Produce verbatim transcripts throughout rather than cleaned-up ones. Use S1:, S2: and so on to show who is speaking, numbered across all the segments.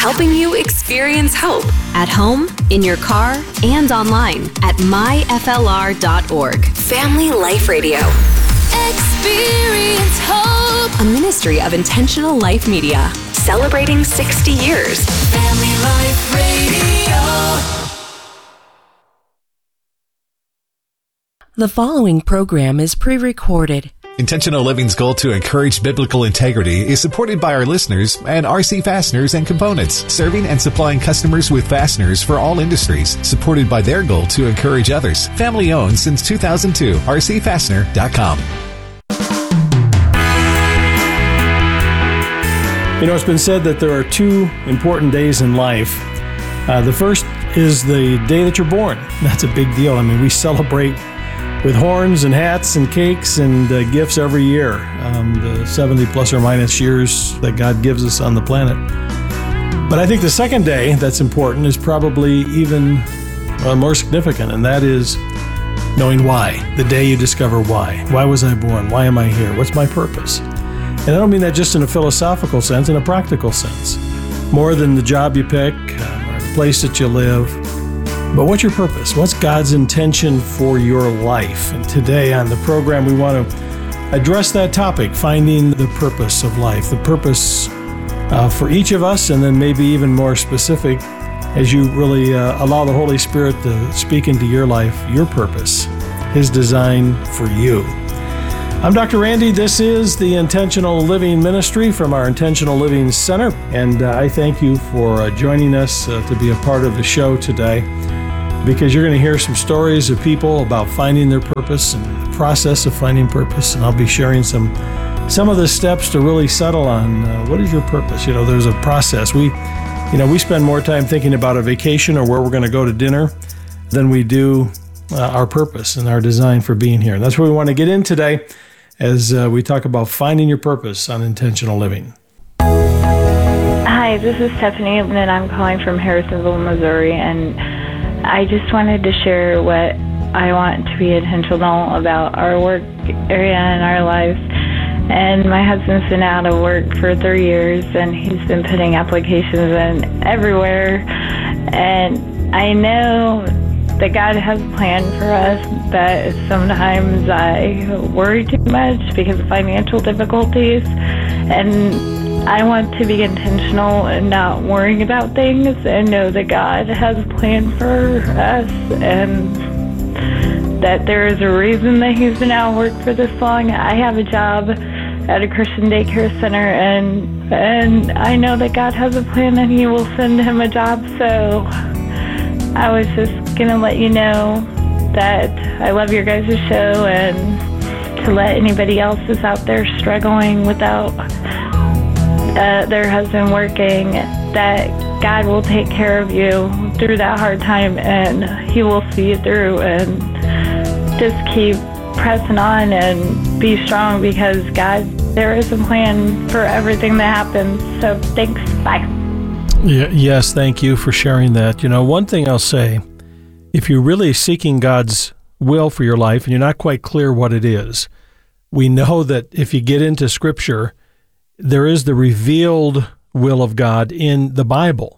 S1: helping you experience hope
S2: at home, in your car, and online at my f l r dot org.
S1: Family Life Radio.
S3: Experience hope.
S2: A ministry of Intentional Life Media.
S1: Celebrating sixty years.
S3: Family Life Radio.
S4: The following program is pre-recorded.
S5: Intentional Living's goal to encourage biblical integrity is supported by our listeners and R C Fasteners and Components, serving and supplying customers with fasteners for all industries, supported by their goal to encourage others. Family owned since two thousand two, r c fastener dot com.
S6: You know, it's been said that there are two important days in life. Uh, the first is the day that you're born. That's a big deal. I mean, we celebrate with horns and hats and cakes and uh, gifts every year, um, the seventy plus or minus years that God gives us on the planet. But I think the second day that's important is probably even uh, more significant, and that is knowing why. The day you discover why. Why was I born? Why am I here? What's my purpose? And I don't mean that just in a philosophical sense, in a practical sense. More than the job you pick uh, or the place that you live. But what's your purpose? What's God's intention for your life? And today on the program, we want to address that topic, finding the purpose of life, the purpose uh, for each of us, and then maybe even more specific as you really uh, allow the Holy Spirit to speak into your life, your purpose, His design for you. I'm Doctor Randy. This is the Intentional Living Ministry from our Intentional Living Center, and uh, I thank you for uh, joining us uh, to be a part of the show today, because you're going to hear some stories of people about finding their purpose and the process of finding purpose, and I'll be sharing some some of the steps to really settle on uh, what is your purpose. You know, there's a process. We, you know, we spend more time thinking about a vacation or where we're going to go to dinner than we do uh, our purpose and our design for being here. And that's what we want to get in today as uh, we talk about finding your purpose on Intentional Living.
S7: Hi, this is Stephanie, and I'm calling from Harrisonville, Missouri, and I just wanted to share what I want to be intentional about our work area and our lives. And my husband's been out of work for three years, and he's been putting applications in everywhere. And I know that God has a plan for us, but sometimes I worry too much because of financial difficulties. And I want to be intentional and not worrying about things and know that God has a plan for us and that there is a reason that He's been out of work for this long. I have a job at a Christian daycare center, and and I know that God has a plan and He will send him a job. So I was just going to let you know that I love your guys' show, and to let anybody else that's out there struggling without Uh, their husband working, that God will take care of you through that hard time, and He will see you through, and just keep pressing on and be strong, because God, there is a plan for everything that happens. So thanks. Bye.
S6: Yeah, yes, thank you for sharing that. You know, one thing I'll say, if you're really seeking God's will for your life and you're not quite clear what it is, we know that if you get into Scripture, there is the revealed will of God in the Bible.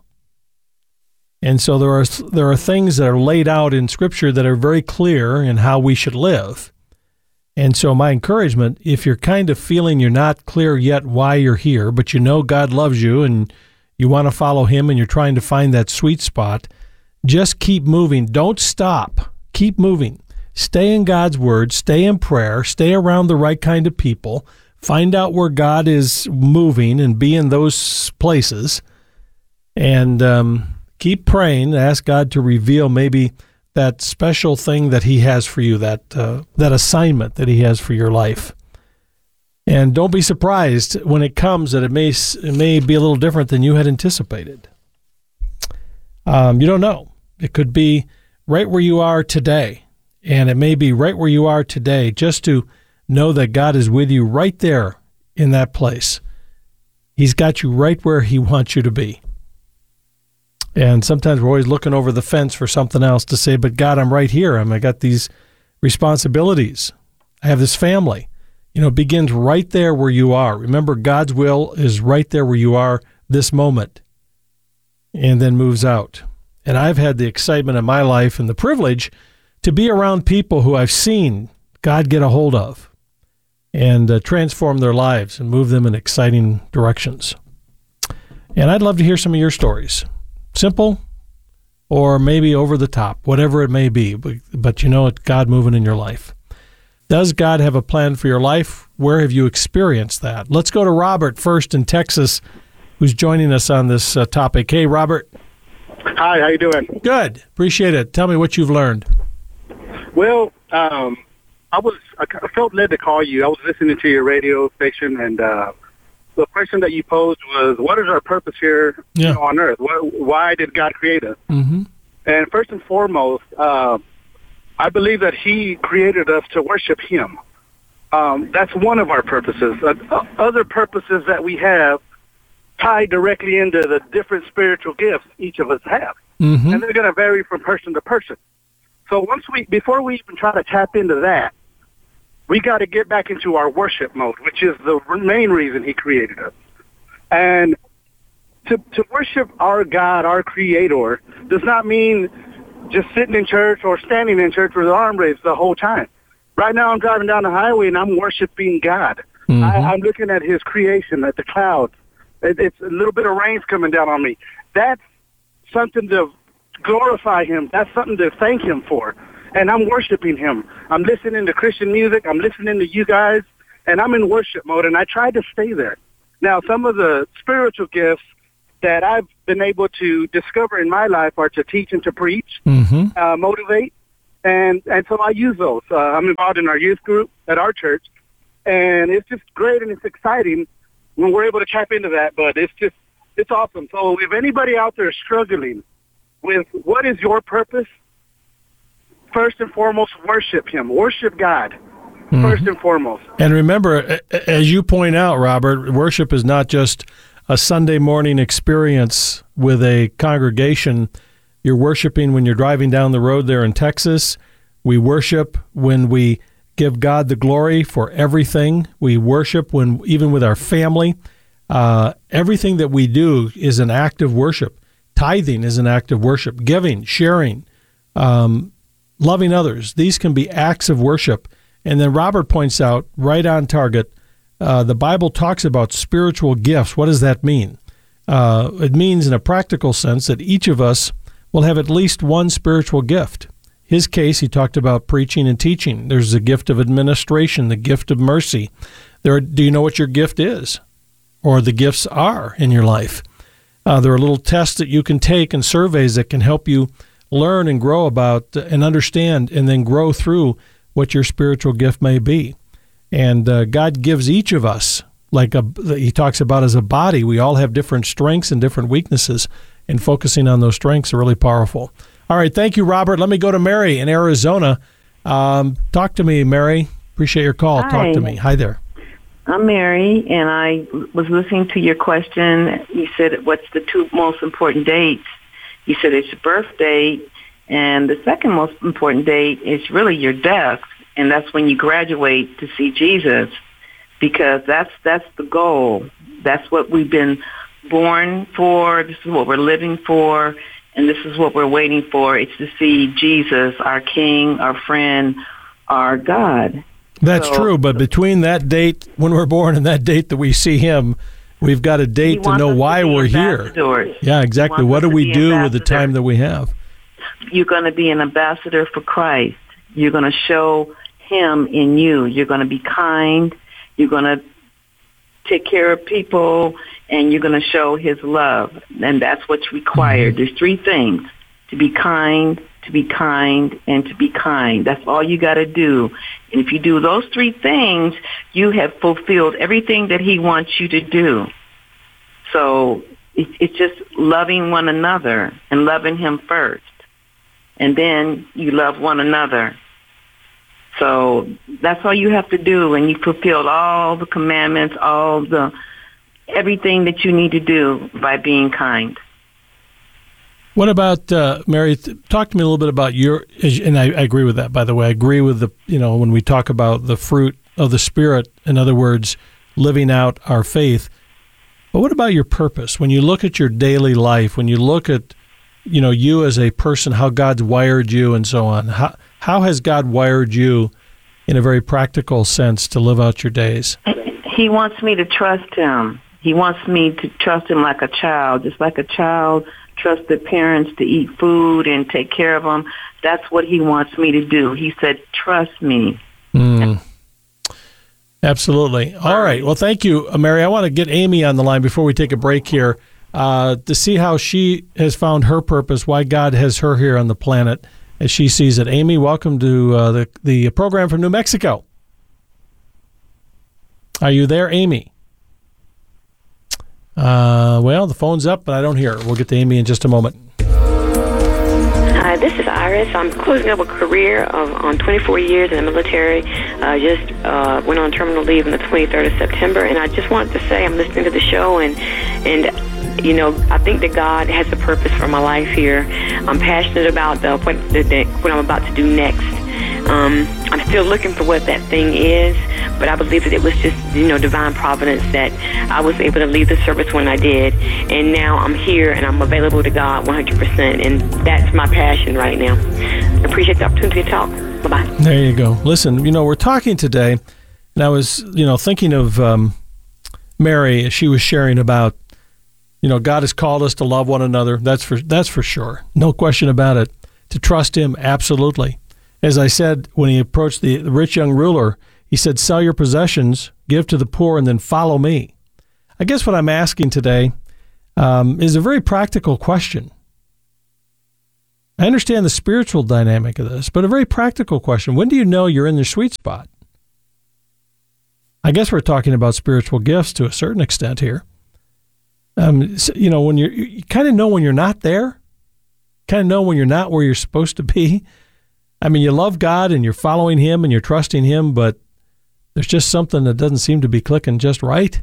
S6: And so there are there are things that are laid out in Scripture that are very clear in how we should live. And so my encouragement, if you're kind of feeling you're not clear yet why you're here, but you know God loves you and you want to follow Him and you're trying to find that sweet spot, just keep moving. Don't stop. Keep moving. Stay in God's Word. Stay in prayer. Stay around the right kind of people. Find out where God is moving and be in those places, and um, keep praying. Ask God to reveal maybe that special thing that He has for you, that uh, that assignment that He has for your life. And don't be surprised when it comes that it may it may be a little different than you had anticipated. Um, you don't know. It could be right where you are today, and it may be right where you are today, just to know that God is with you right there in that place. He's got you right where He wants you to be. And sometimes we're always looking over the fence for something else to say, but God, I'm right here. I'm, I got these responsibilities. I have this family. You know, it begins right there where you are. Remember, God's will is right there where you are this moment. and then moves out. And I've had the excitement of my life and the privilege to be around people who I've seen God get a hold of and uh, transform their lives and move them in exciting directions. And I'd love to hear some of your stories. Simple or maybe over the top, whatever it may be. But, but you know it's God moving in your life. Does God have a plan for your life? Where have you experienced that? Let's go to Robert first in Texas, who's joining us on this uh, topic. Hey, Robert.
S8: Hi, how you doing?
S6: Good. Appreciate it. Tell me what you've learned.
S8: Well, um, I was I felt led to call you. I was listening to your radio station, and uh, the question that you posed was, what is our purpose here
S6: yeah.
S8: you know, on earth? What, why did God create us?
S6: Mm-hmm.
S8: And first and foremost, uh, I believe that he created us to worship him. Um, that's one of our purposes. Uh, other purposes that we have tie directly into the different spiritual gifts each of us have.
S6: Mm-hmm.
S8: And they're going to vary from person to person. So once we, before we even try to tap into that, we got to get back into our worship mode, which is the main reason he created us. And to, to worship our God, our creator, does not mean just sitting in church or standing in church with arm raised the whole time. Right now I'm driving down the highway and I'm worshiping God. Mm-hmm. I, I'm looking at his creation, at the clouds. It, it's a little bit of rain's coming down on me. That's something to glorify him. That's something to thank him for. And I'm worshiping him. I'm listening to Christian music. I'm listening to you guys. And I'm in worship mode. And I try to stay there. Now, some of the spiritual gifts that I've been able to discover in my life are to teach and to preach, mm-hmm. uh, motivate, and and so I use those. Uh, I'm involved in our youth group at our church, and it's just great and it's exciting when we're able to tap into that. But it's just it's awesome. So if anybody out there is struggling with what is your purpose, first and foremost, worship him, worship God. Mm-hmm. First and foremost.
S6: And remember, as you point out, Robert, worship is not just a Sunday morning experience with a congregation. You're worshiping when you're driving down the road there in Texas. We worship when we give God the glory for everything. We worship when, even with our family. Uh, everything that we do is an act of worship. Tithing is an act of worship. Giving, sharing, um, loving others. These can be acts of worship. And then Robert points out, right on target, uh, the Bible talks about spiritual gifts. What does that mean? Uh, it means in a practical sense that each of us will have at least one spiritual gift. His case, he talked about preaching and teaching. There's the gift of administration, the gift of mercy. There, do you know what your gift is, or the gifts are in your life? Uh, there are little tests that you can take and surveys that can help you learn and grow about and understand and then grow through what your spiritual gift may be. And uh, God gives each of us, like a, he talks about as a body, we all have different strengths and different weaknesses, and focusing on those strengths are really powerful. All right, thank you, Robert. Let me go to Mary in Arizona. Um, talk to me, Mary. Appreciate your call.
S9: Hi.
S6: Talk to me. Hi there.
S9: I'm Mary, and I was listening to your question. You said, what's the two most important dates? You said it's your birth date, and the second most important date is really your death, and that's when you graduate to see Jesus, because that's that's the goal. That's what we've been born for. This is what we're living for, and this is what we're waiting for. It's to see Jesus, our King, our friend, our God.
S6: That's
S9: so,
S6: true, but between that date when we're born and that date that we see him, we've got a date to know why to we're here. Yeah, exactly. What do we do with the time that we have?
S9: You're going to be an ambassador for Christ. You're going to show him in you. You're going to be kind. You're going to take care of people, and you're going to show his love. And that's what's required. Mm-hmm. There's three things: to be kind, to be kind, and to be kind. That's all you got to do. And if you do those three things, you have fulfilled everything that he wants you to do. So it, it's just loving one another and loving him first. And then you love one another. So that's all you have to do, and you fulfilled all the commandments, all the everything that you need to do by being kind.
S6: What about, uh, Mary, th- talk to me a little bit about your, and I, I agree with that, by the way. I agree with the, you know, when we talk about the fruit of the Spirit, in other words, living out our faith. But what about your purpose? When you look at your daily life, when you look at, you know, you as a person, how God's wired you and so on, how, how has God wired you in a very practical sense to live out your days?
S9: He wants me to trust him. He wants me to trust him like a child, just like a child trusts their parents to eat food and take care of them. That's what he wants me to do. He said, trust me.
S6: Mm. Absolutely. All right. Well, thank you, Mary. I want to get Amy on the line before we take a break here uh, to see how she has found her purpose, why God has her here on the planet as she sees it. Amy, welcome to uh, the, the program from New Mexico. Are you there, Amy? Uh, well, the phone's up, but I don't hear her. We'll get to Amy in just a moment.
S10: Hi, this is Iris. I'm closing up a career of on twenty-four years in the military. I uh, just uh, went on terminal leave on the twenty-third of September, and I just wanted to say I'm listening to the show, and and you know I think that God has a purpose for my life here. I'm passionate about the, what the, the, what I'm about to do next. Um, I'm still looking for what that thing is, but I believe that it was just, you know, divine providence that I was able to leave the service when I did, and now I'm here and I'm available to God one hundred percent, and that's my passion right now. I appreciate the opportunity to talk. Bye-bye.
S6: There you go. Listen, you know, we're talking today, and I was, you know, thinking of um, Mary as she was sharing about, you know, God has called us to love one another. That's for that's for sure. No question about it. To trust him, absolutely. As I said, when he approached the, the rich young ruler, he said, sell your possessions, give to the poor, and then follow me. I guess what I'm asking today um, is a very practical question. I understand the spiritual dynamic of this, but a very practical question. When do you know you're in the sweet spot? I guess we're talking about spiritual gifts to a certain extent here. Um, so, you know, when you're, you kind of know when you're not there, kind of know when you're not where you're supposed to be. I mean, you love God and you're following him and you're trusting him, but there's just something that doesn't seem to be clicking just right.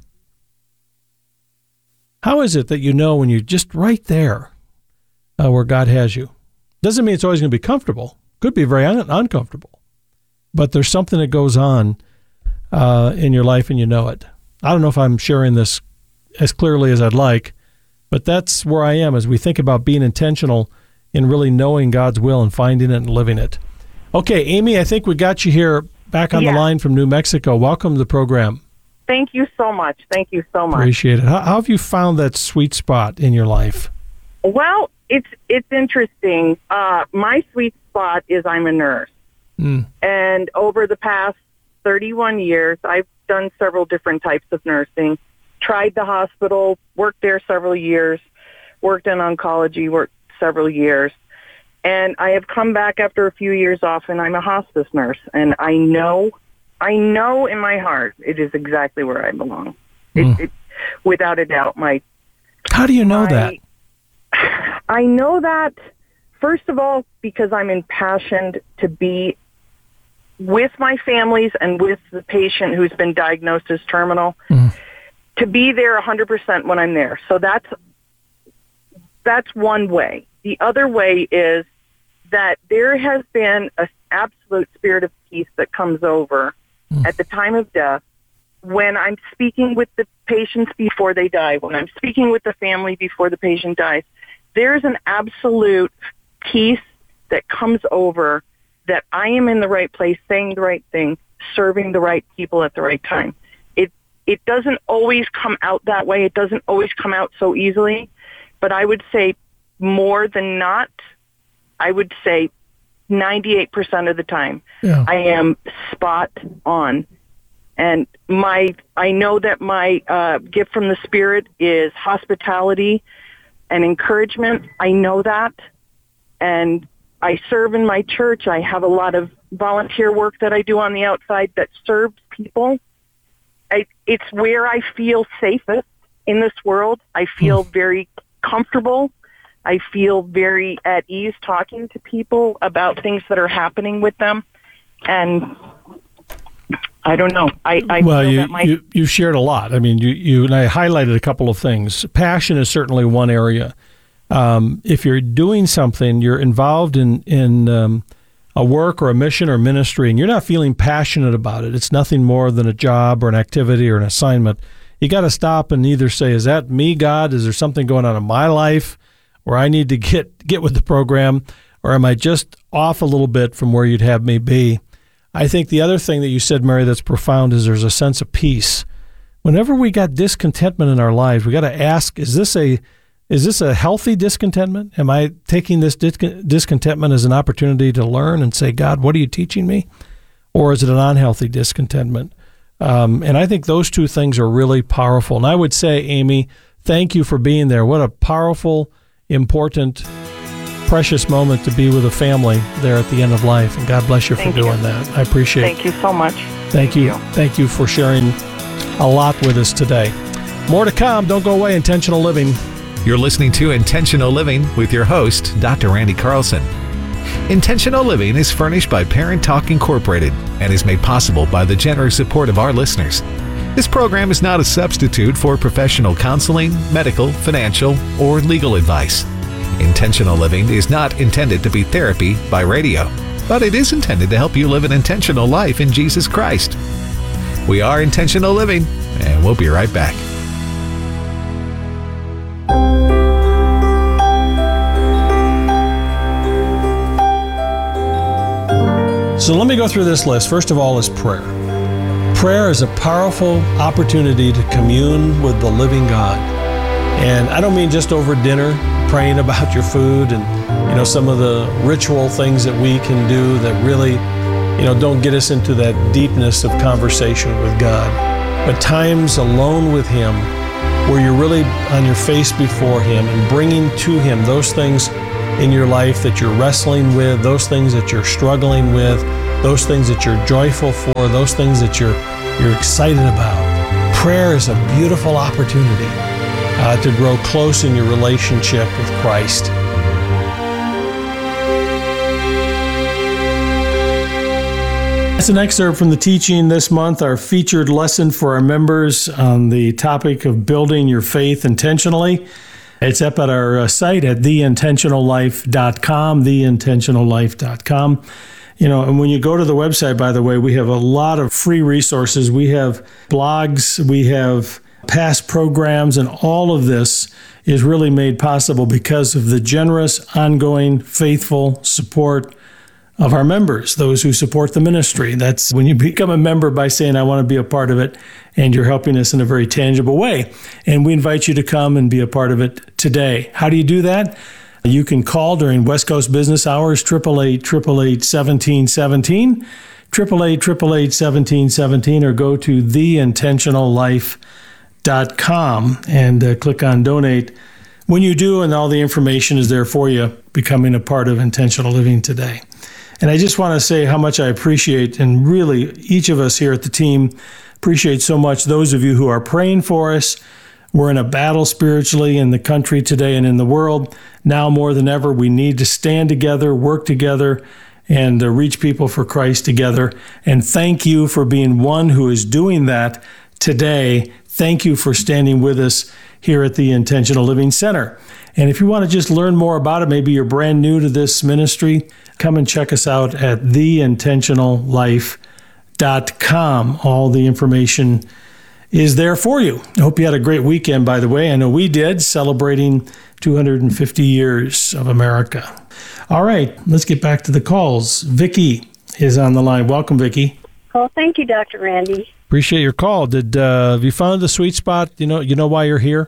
S6: How is it that you know when you're just right there uh, where God has you? Doesn't mean it's always going to be comfortable. Could be very un- uncomfortable. But there's something that goes on uh, in your life and you know it. I don't know if I'm sharing this as clearly as I'd like, but that's where I am as we think about being intentional in really knowing God's will and finding it and living it. Okay, Amy, I think we got you here back on
S11: yeah.
S6: the line from New Mexico. Welcome to the program.
S11: Thank you so much. Thank you so much.
S6: Appreciate it. How, how have you found that sweet spot in your life?
S11: Well, it's it's interesting. Uh, my sweet spot is I'm a nurse.
S6: Mm.
S11: And over the past thirty-one years, I've done several different types of nursing. Tried the hospital, worked there several years, worked in oncology, worked several years. And I have come back after a few years off, and I'm a hospice nurse. And I know, I know in my heart it is exactly where I belong.
S6: Mm.
S11: It, it, without a doubt. My
S6: How do you know
S11: my,
S6: that?
S11: I know that, first of all, because I'm impassioned to be with my families and with the patient who's been diagnosed as terminal,
S6: Mm.
S11: to be there one hundred percent when I'm there. So that's that's one way. The other way is that there has been an absolute spirit of peace that comes over mm. at the time of death when I'm speaking with the patients before they die, when I'm speaking with the family before the patient dies. There's an absolute peace that comes over that I am in the right place, saying the right thing, serving the right people at the right time. It it doesn't always come out that way. It doesn't always come out so easily. But I would say more than not, I would say ninety-eight percent of the time,
S6: yeah.
S11: I am spot on. And my, I know that my uh, gift from the Spirit is hospitality and encouragement. I know that. And I serve in my church. I have a lot of volunteer work that I do on the outside that serves people. I, it's where I feel safest in this world. I feel very comfortable. I feel very at ease talking to people about things that are happening with them. And I don't know. I, I
S6: well,
S11: feel
S6: you,
S11: that my...
S6: you, you shared a lot. I mean, you, you and I highlighted a couple of things. Passion is certainly one area. Um, if you're doing something, you're involved in, in um, a work or a mission or ministry, and you're not feeling passionate about it, it's nothing more than a job or an activity or an assignment. you got to stop and either say, is that me, God? Is there something going on in my life where I need to get, get with the program? Or am I just off a little bit from where you'd have me be? I think the other thing that you said, Mary, that's profound is there's a sense of peace. Whenever we got discontentment in our lives, we got to ask, is this a is this a healthy discontentment? Am I taking this discontentment as an opportunity to learn and say, God, what are you teaching me? Or is it an unhealthy discontentment? Um, and I think those two things are really powerful. And I would say, Amy, thank you for being there. What a powerful, important, precious moment to be with a family there at the end of life. And God bless you
S11: Thank
S6: for doing
S11: you.
S6: that. I appreciate it.
S11: Thank you so much.
S6: Thank you. Thank you for sharing a lot with us today. More to come. Don't go away. Intentional Living.
S5: You're listening to Intentional Living with your host, Doctor Randy Carlson. Intentional Living is furnished by Parent Talk Incorporated and is made possible by the generous support of our listeners. This program is not a substitute for professional counseling, medical, financial, or legal advice. Intentional Living is not intended to be therapy by radio, but it is intended to help you live an intentional life in Jesus Christ. We are Intentional Living, and we'll be right back.
S6: So let me go through this list. First of all is prayer. Prayer is a powerful opportunity to commune with the living God. And I don't mean just over dinner, praying about your food and, you know, some of the ritual things that we can do that really, you know, don't get us into that deepness of conversation with God. But times alone with Him where you're really on your face before Him and bringing to Him those things in your life that you're wrestling with, those things that you're struggling with, those things that you're joyful for, those things that you're you're excited about. Prayer is a beautiful opportunity uh, to grow close in your relationship with Christ. That's an excerpt from the teaching this month, our featured lesson for our members on the topic of building your faith intentionally. It's up at our site at the intentional life dot com, the intentional life dot com. You know, and when you go to the website, by the way, we have a lot of free resources. We have blogs, we have past programs, and all of this is really made possible because of the generous, ongoing, faithful support of our members, those who support the ministry. That's when you become a member by saying, I want to be a part of it, and you're helping us in a very tangible way. And we invite you to come and be a part of it today. How do you do that? You can call during West Coast business hours, eight eight eight, eight eight eight, one seven one seven, eight eight eight, eight eight eight, one seven one seven, or go to the intentional life dot com and uh, click on donate. When you do, and all the information is there for you, becoming a part of Intentional Living today. And I just want to say how much I appreciate, and really each of us here at the team appreciate so much those of you who are praying for us. We're in a battle spiritually in the country today and in the world. Now more than ever, we need to stand together, work together, and uh, reach people for Christ together. And thank you for being one who is doing that today. Thank you for standing with us here at the Intentional Living Center. And if you want to just learn more about it, maybe you're brand new to this ministry, come and check us out at the intentional life dot com. All the information is there for you. I hope you had a great weekend, by the way. I know we did, celebrating two hundred fifty years of America. All right, let's get back to the calls. Vicki is on the line. Welcome, Vicki.
S12: Oh, thank you, Doctor Randy.
S6: Appreciate your call. Did uh, have you found the sweet spot? You know, you know why you're here?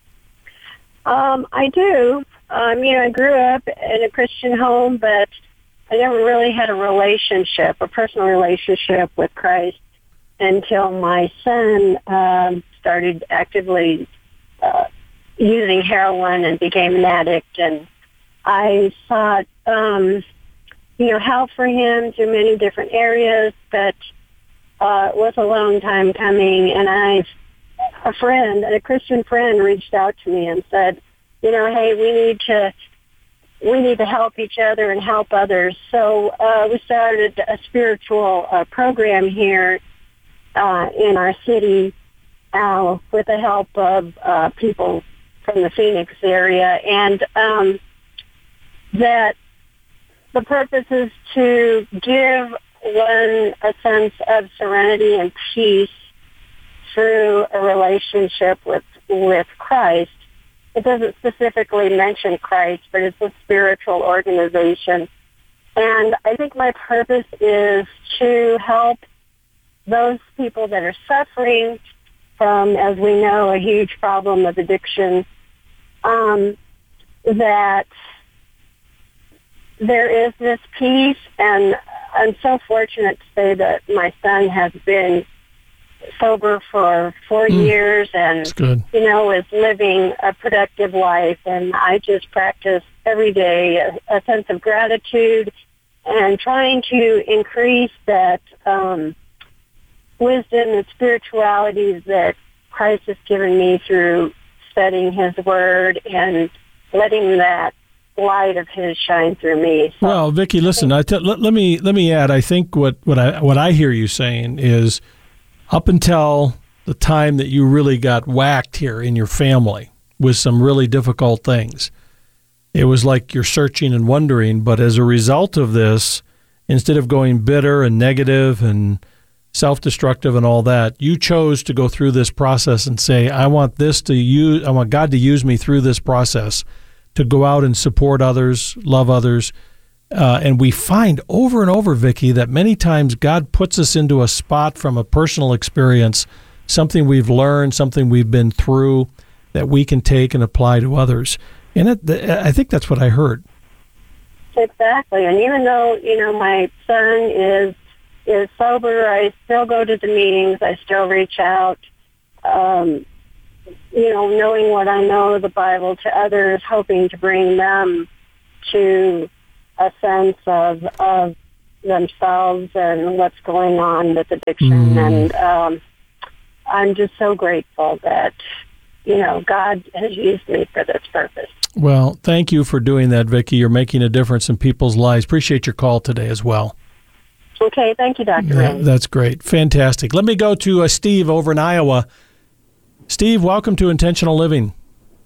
S12: Um, I do. Um, you know, I grew up in a Christian home, but I never really had a relationship, a personal relationship with Christ until my son um, started actively uh, using heroin and became an addict. And I sought, um, you know, help for him through many different areas, but uh, it was a long time coming. And I, a friend, a Christian friend, reached out to me and said, you know, hey, we need to we need to help each other and help others. So uh, we started a spiritual uh, program here uh, in our city uh, with the help of uh, people from the Phoenix area. And um, that the purpose is to give one a sense of serenity and peace through a relationship with with Christ. It doesn't specifically mention Christ, but it's a spiritual organization. And I think my purpose is to help those people that are suffering from, as we know, a huge problem of addiction, um, that there is this peace. And I'm so fortunate to say that my son has been sober for four mm. years and, you know, is living a productive life. And I just practice every day a, a sense of gratitude and trying to increase that um, wisdom and spirituality that Christ has given me through studying His Word and letting that light of His shine through me. So,
S6: well, Vicki, listen. I t- let, let me let me add. I think what, what I what I hear you saying is, up until the time that you really got whacked here in your family with some really difficult things, it was like you're searching and wondering. But as a result of this, instead of going bitter and negative and self-destructive and all that, you chose to go through this process and say, I want this to use, I want God to use me through this process to go out and support others, love others. Uh, and we find over and over, Vicki, that many times God puts us into a spot from a personal experience, something we've learned, something we've been through that we can take and apply to others. And it, I think that's what I heard.
S12: Exactly. And even though, you know, my son is is sober, I still go to the meetings. I still reach out, um, you know, knowing what I know of the Bible to others, hoping to bring them to a sense of, of themselves and what's going on with addiction. Mm. And um, I'm just so grateful that, you know, God has used me for this purpose.
S6: Well, thank you for doing that, Vicki. You're making a difference in people's lives. Appreciate your call today as well.
S12: Okay, thank you, Doctor
S6: Yeah, that's great. Fantastic. Let me go to uh, Steve over in Iowa. Steve, welcome to Intentional Living.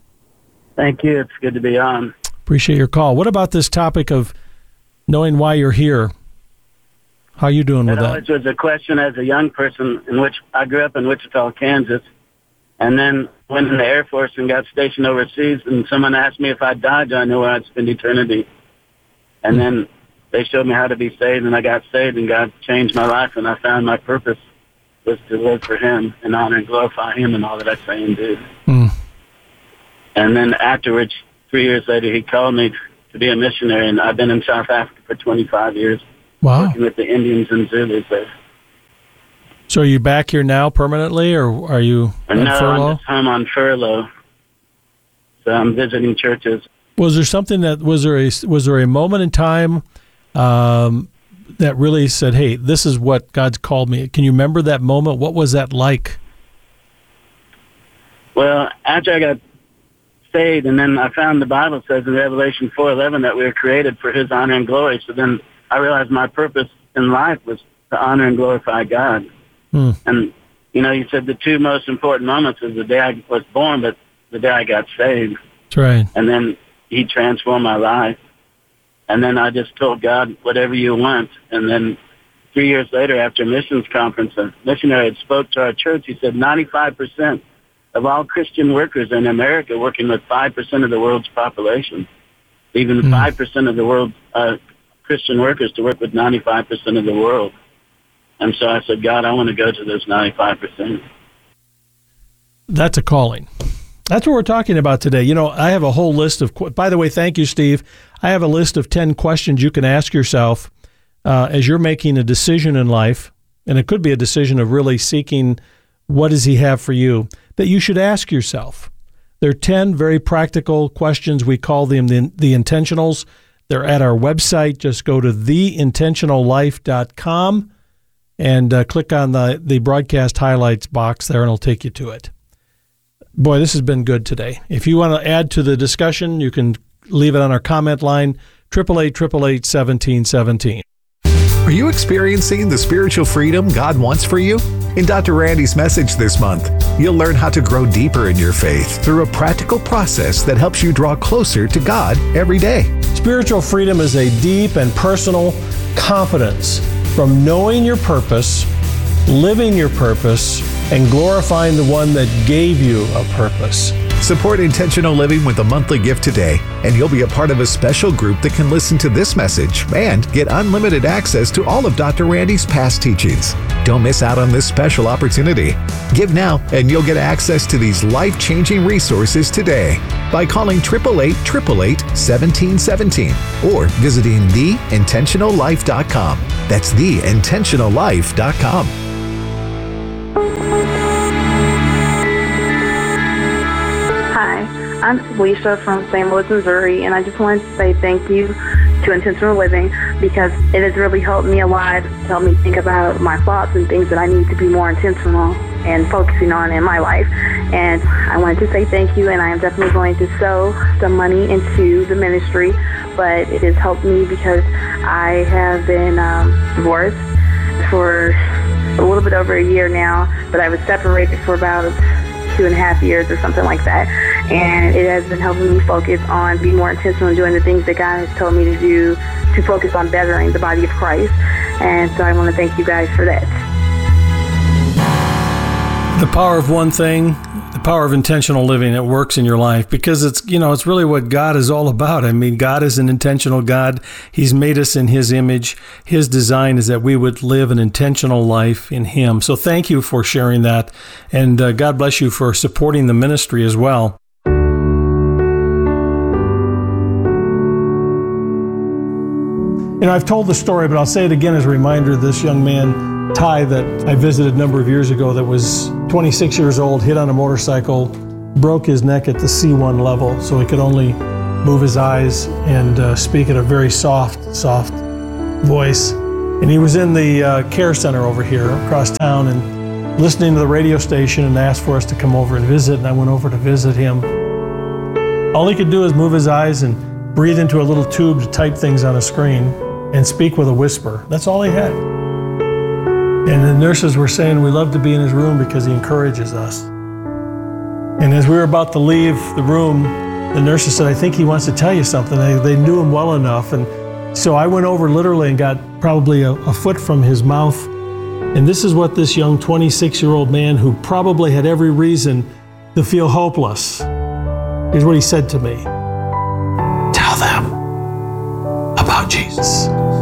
S13: Thank you. It's good to be on.
S6: Appreciate your call. What about this topic of knowing why you're here? How are you doing with that?
S13: It was a question as a young person in which I grew up in Wichita, Kansas, and then went in the Air Force and got stationed overseas, and someone asked me if I died, do I know where I'd spend eternity? And mm-hmm. then they showed me how to be saved, and I got saved, and God changed my life, and I found my purpose was to live for Him and honor and glorify Him in all that I say and do.
S6: Mm.
S13: And then afterwards, three years later, He called me to be a missionary, and I've been in South Africa for twenty-five years.
S6: Wow.
S13: Working with the Indians and Zulus there.
S6: So are you back here now permanently, or are you on
S13: no,
S6: furlough?
S13: I'm just home on furlough. So I'm visiting churches.
S6: Was there something that, was there a, was there a moment in time um, that really said, hey, this is what God's called me? Can you remember that moment? What was that like?
S13: Well, after I got saved, and then I found the Bible says in Revelation four eleven that we were created for His honor and glory. So then I realized my purpose in life was to honor and glorify God.
S6: Hmm.
S13: And, you know, you said the two most important moments is the day I was born, but the day I got saved.
S6: That's right.
S13: And then He transformed my life. And then I just told God, whatever you want. And then three years later, after a missions conference, a missionary had spoke to our church. He said ninety-five percent of all Christian workers in America working with five percent of the world's population. Even mm. five percent of the world's uh, Christian workers to work with ninety-five percent of the world. And so I said, God, I want to go to those ninety-five percent.
S6: That's a calling. That's what we're talking about today. You know, I have a whole list of, by the way, thank you, Steve. I have a list of ten questions you can ask yourself uh, as you're making a decision in life, and it could be a decision of really seeking what does He have for you, that you should ask yourself. There are ten very practical questions. We call them the, the intentionals. They're at our website. Just go to the intentional life dot com and uh, click on the, the broadcast highlights box there, and it'll take you to it. Boy, this has been good today. If you want to add to the discussion, you can leave it on our comment line, eight eight eight, eight eight eight, one seven one seven.
S5: Are you experiencing the spiritual freedom God wants for you? In Doctor Randy's message this month, you'll learn how to grow deeper in your faith through a practical process that helps you draw closer to God every day.
S6: Spiritual freedom is a deep and personal confidence from knowing your purpose, living your purpose, and glorifying the one that gave you a purpose.
S5: Support Intentional Living with a monthly gift today, and you'll be a part of a special group that can listen to this message and get unlimited access to all of Doctor Randy's past teachings. Don't miss out on this special opportunity. Give now, and you'll get access to these life-changing resources today by calling eight eight eight, eight eight eight, one seven one seven or visiting the intentional life dot com. That's the intentional life dot com.
S7: Hi, I'm Felicia from Saint Louis, Missouri, and I just wanted to say thank you to Intentional Living because it has really helped me a lot, helped me think about my thoughts and things that I need to be more intentional and focusing on in my life. And I wanted to say thank you, and I am definitely going to sow some money into the ministry, but it has helped me because I have been um, divorced for a little bit over a year now, but I was separated for about two and a half years or something like that. And it has been helping me focus on being more intentional and doing the things that God has told me to do to focus on bettering the body of Christ. And so I want to thank you guys for that.
S6: The power of one thing, the power of intentional living, it works in your life because it's, you know, it's really what God is all about. I mean, God is an intentional God. He's made us in His image. His design is that we would live an intentional life in Him. So thank you for sharing that. And uh, God bless you for supporting the ministry as well. You know, I've told the story, but I'll say it again as a reminder. This young man, Ty, that I visited a number of years ago, that was twenty-six years old, hit on a motorcycle, broke his neck at the C one level, so he could only move his eyes and uh, speak at a very soft, soft voice. And he was in the uh, care center over here across town and listening to the radio station and asked for us to come over and visit, and I went over to visit him. All he could do is move his eyes and breathe into a little tube to type things on a screen and speak with a whisper. That's all he had. And the nurses were saying, we love to be in his room because he encourages us. And as we were about to leave the room, the nurses said, I think he wants to tell you something. They, they knew him well enough. And so I went over literally and got probably a, a foot from his mouth. And this is what this young twenty-six-year-old man, who probably had every reason to feel hopeless, here's what he said to me. Tell them about Jesus.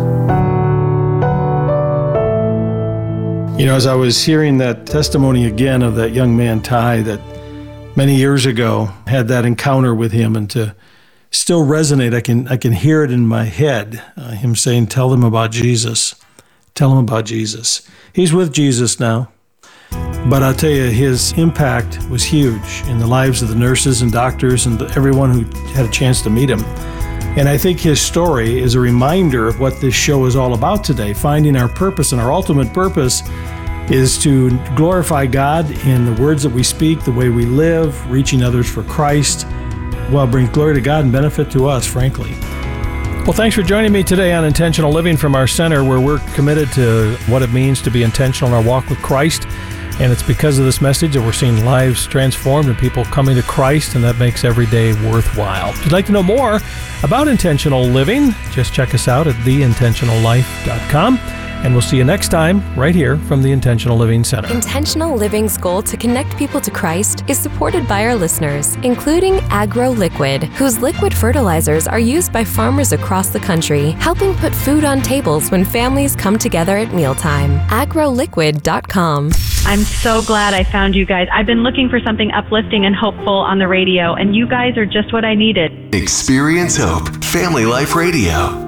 S6: You know, as I was hearing that testimony again of that young man, Ty, that many years ago had that encounter with him, and to still resonate, I can I can hear it in my head, uh, him saying, tell them about Jesus. Tell them about Jesus. He's with Jesus now. But I'll tell you, his impact was huge in the lives of the nurses and doctors and everyone who had a chance to meet him. And I think his story is a reminder of what this show is all about today, finding our purpose. And our ultimate purpose is to glorify God in the words that we speak, the way we live, reaching others for Christ. Well, brings glory to God and benefit to us, frankly. Well, thanks for joining me today on Intentional Living from our center, where we're committed to what it means to be intentional in our walk with Christ. And it's because of this message that we're seeing lives transformed and people coming to Christ, and that makes every day worthwhile. If you'd like to know more about intentional living, just check us out at the intentional life dot com. And we'll see you next time right here from the Intentional Living Center.
S14: Intentional Living's goal to connect people to Christ is supported by our listeners, including Agro Liquid, whose liquid fertilizers are used by farmers across the country, helping put food on tables when families come together at mealtime. agro liquid dot com.
S15: I'm so glad I found you guys. I've been looking for something uplifting and hopeful on the radio, and you guys are just what I needed.
S16: Experience Hope, Family Life Radio.